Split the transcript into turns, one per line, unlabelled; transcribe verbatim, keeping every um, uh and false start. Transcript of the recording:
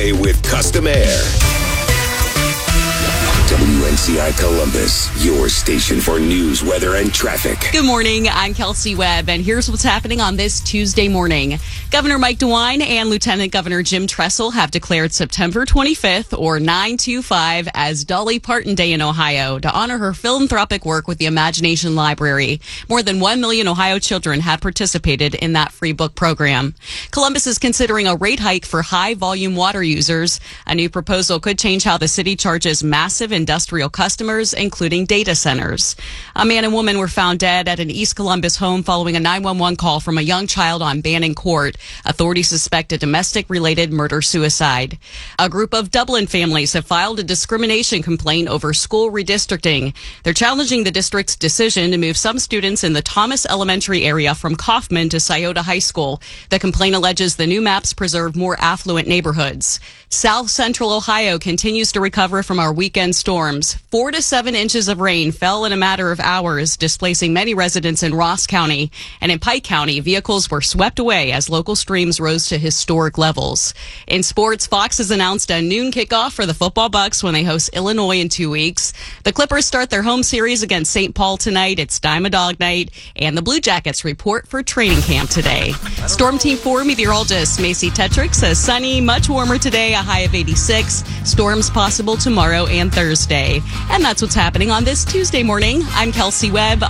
Weather with Custom Air. W N C I Columbus, your station for news, weather, and traffic.
Good morning. I'm Kelsey Webb, and here's what's happening on this Tuesday morning. Governor Mike DeWine and Lieutenant Governor Jim Tressel have declared September twenty-fifth, or nine two five, as Dolly Parton Day in Ohio to honor her philanthropic work with the Imagination Library. More than one million Ohio children have participated in that free book program. Columbus is considering a rate hike for high-volume water users. A new proposal could change how the city charges massive industrial customers, including data centers. A man and woman were found dead at an East Columbus home following a nine one one call from a young child on Bannon Court. Authorities suspect a domestic-related murder-suicide. A group of Dublin families have filed a discrimination complaint over school redistricting. They're challenging the district's decision to move some students in the Thomas Elementary area from Kaufman to Scioto High School. The complaint alleges the new maps preserve more affluent neighborhoods. South Central Ohio continues to recover from our weekend storms. Four to seven inches of rain fell in a matter of hours, displacing many residents in Ross County. And in Pike County, vehicles were swept away as local streams rose to historic levels. In sports, Fox has announced a noon kickoff for the football Bucks when they host Illinois in two weeks. The Clippers start their home series against Saint Paul tonight. It's Dime Dog Night. And the Blue Jackets report for training camp today. Storm Team four meteorologist Macy Tetrick says sunny, much warmer today, a high of eighty-six. Storms possible tomorrow and Thursday. And that's what's happening on this Tuesday morning. I'm Kelsey Webb.